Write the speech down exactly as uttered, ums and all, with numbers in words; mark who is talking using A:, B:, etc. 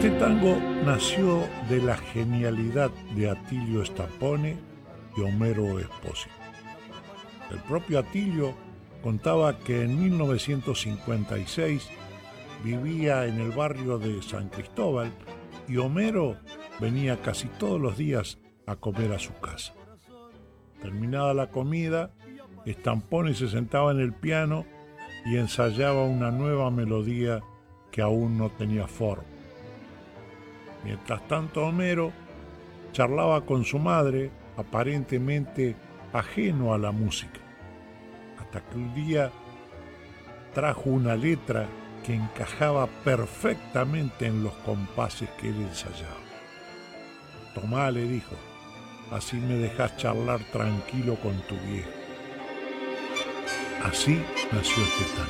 A: Este tango nació de la genialidad de Atilio Stapone y Homero Espósito. El propio Atilio contaba que en mil novecientos cincuenta y seis vivía en el barrio de San Cristóbal y Homero venía casi todos los días a comer a su casa. Terminada la comida, Stapone se sentaba en el piano y ensayaba una nueva melodía que aún no tenía forma. Mientras tanto, Homero charlaba con su madre, aparentemente ajeno a la música, hasta que un día trajo una letra que encajaba perfectamente en los compases que él ensayaba. Tomá, le dijo, así me dejas charlar tranquilo con tu viejo. Así nació este tango.